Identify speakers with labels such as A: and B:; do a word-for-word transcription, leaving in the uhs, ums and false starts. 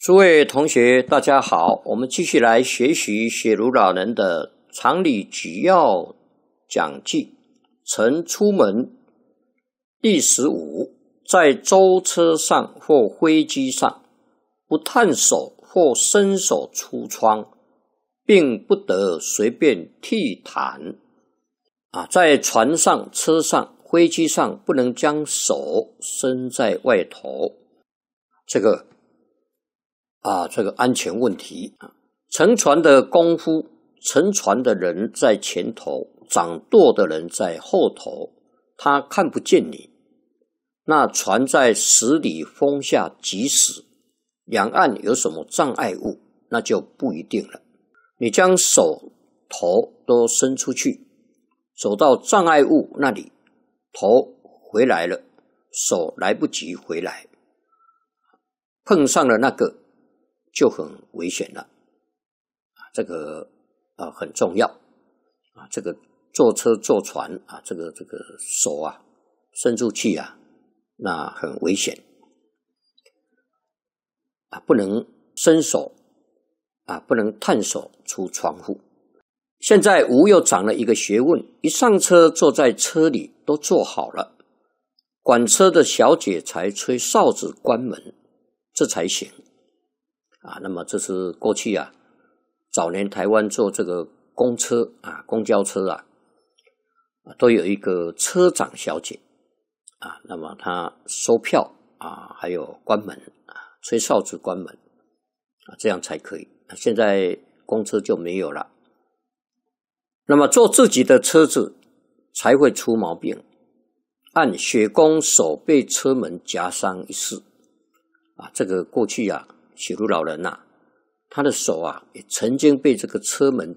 A: 诸位同学，大家好，我们继续来学习写如老人的常理举要讲记，曾出门第十五，在舟车上或飞机上，不探手或伸手出窗，并不得随便倜傥。啊，在船上、车上、飞机上不能将手伸在外头，这个啊，这个安全问题啊，乘船的功夫，乘船的人在前头，掌舵的人在后头，他看不见你。那船在十里风下疾驶，两岸有什么障碍物，那就不一定了。你将手头都伸出去，走到障碍物那里，头回来了，手来不及回来，碰上了那个就很危险了。这个啊很重要啊，这个坐车坐船啊，这个这个手啊伸出去啊，那很危险啊，不能伸手啊，不能探手出窗户。现在吴又长了一个学问，一上车坐在车里都坐好了，管车的小姐才吹哨子关门，这才行啊。那么这是过去啊，早年台湾坐这个公车啊，公交车啊，都有一个车长小姐啊，那么她收票啊，还有关门啊，吹哨子关门啊，这样才可以。现在公车就没有了。那么坐自己的车子才会出毛病。按雪公手被车门夹伤一事啊，这个过去啊，写如老人啊，他的手啊也曾经被这个车门